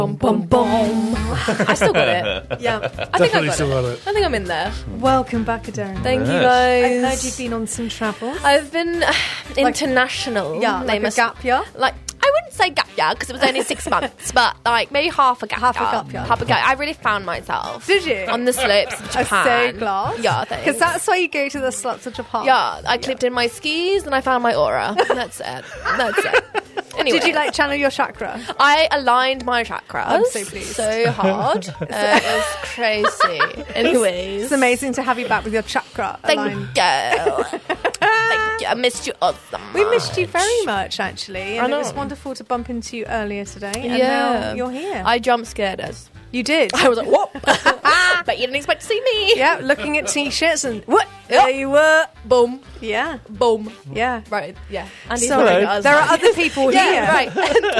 Bum, bum, bum. I still got it. Yeah. I think I Definitely got still got it. it. I think I'm in there. Welcome back, Adele. Thank you, Yes. guys. I heard you've been on some travels. I've been international. Yeah, like a gap year? Like, I wouldn't say gap year because it was only 6 months, but like maybe half a gap year. Half a gap. I really found myself. Did you? On the slopes of Japan. I'm so glad. Yeah, thanks. Because that's why you go to the slopes of Japan. Yeah, I clipped in my skis and I found my aura. That's it. That's it. Anyway. Did you like channel your chakra? I aligned my chakras. I'm so pleased. So hard. It was crazy. Anyways. It's amazing to have you back with your chakra Thank aligned. you. Thank you. I missed you all so much. We missed you very much, actually. I And know. it was wonderful to bump into you earlier today. And Yeah. now you're here. I jump scared us. You did. I was like, whoop. But you didn't expect to see me. Yeah, looking at t-shirts and what? There you were. Boom. Yeah. Boom. Yeah. Right. Yeah. Andy's So looking at us. there are other people here. Yeah, right.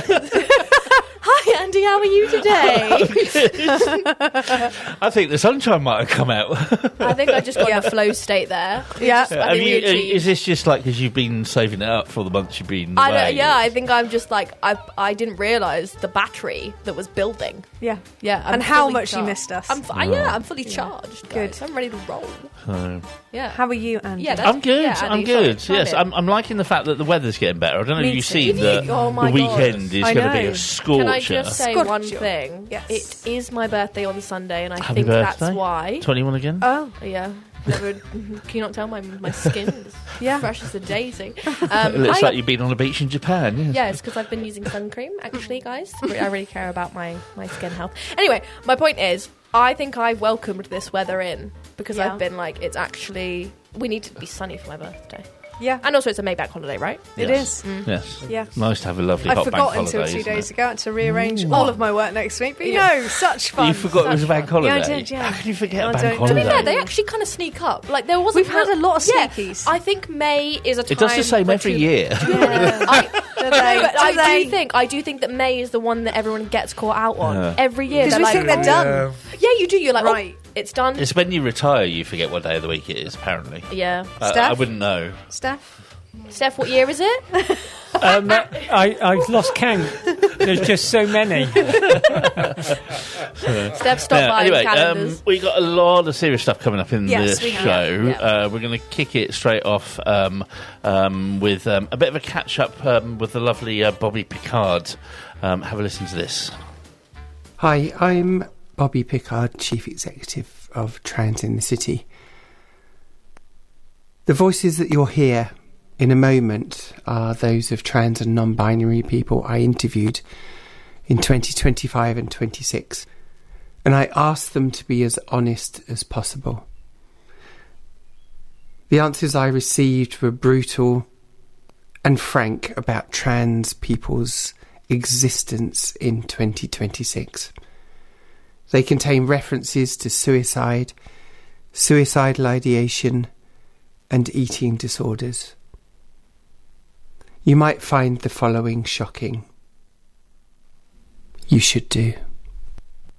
Hi, Andy. How are you today? I think the sunshine might have come out. I think I just got in a flow state there. Yeah. I think we achieved. Is this just like because you've been saving it up for the months you've been away? I think I'm just like I didn't realise the battery that was building. Yeah. Yeah, I'm And how fully much you charged. missed us. I'm fully charged. Guys. Good. I'm ready to roll. Yeah. How are you, Andy? Yeah, I'm good. Yeah, I'm Andy, good. sorry, Yes, chime in. I'm liking the fact that the weather's getting better. I don't know Me if you've too. seen the Oh my weekend God. is I going to be know. a scorcher. Can I just say Scorch one you. thing? Yes. It is my birthday on Sunday, and I Happy think birthday. that's why. 21 again? Oh, Yeah. Can you not tell my skin is Yeah. fresh as a daisy? It looks like you've been on a beach in Japan. Yes. Yeah, it's because I've been using sun cream, actually, guys. I really care about my skin health. Anyway, my point is, I think I welcomed this weather in because Yeah. I've been like, it's actually, we need to be sunny for my birthday. yeah. And also, it's a May bank holiday, right? It Yes. is. Yes. Yeah. Nice to have a lovely I hot forgot bank until holiday. 2 isn't days it? ago to rearrange all of my work next week. But such fun. You forgot it was a bank fun. holiday. Yeah, I did, yeah. How can you forget I a bank don't- holiday? To be fair, they actually kind of sneak up. Like, there wasn't... We've had a lot of sneakies. I think May is a time... It does the same every year. I do think that May is the one that everyone gets caught out on. Yeah. Every year. Because They're we like, think they're done. yeah, you do. You're like, Right. oh, it's done. It's when you retire you forget what day of the week it is, apparently. Yeah. I Steph? wouldn't know. Steph? Steph, what year is it? I've lost count. There's just so many. Steph, stop buying anyway, calendars. we got a lot of serious stuff coming up in Yes, the we have. show. Yeah. We're going to kick it straight off with a bit of a catch up with the lovely Bobby Picard. Have a listen to this. Hi, I'm Bobby Picard, Chief Executive of Trans in the City. The voices that you'll hear in a moment are those of trans and non-binary people I interviewed in 2025 and 26, and I asked them to be as honest as possible. The answers I received were brutal and frank about trans people's existence in 2026. They contain references to suicide, suicidal ideation, and eating disorders. You might find the following shocking. You should do.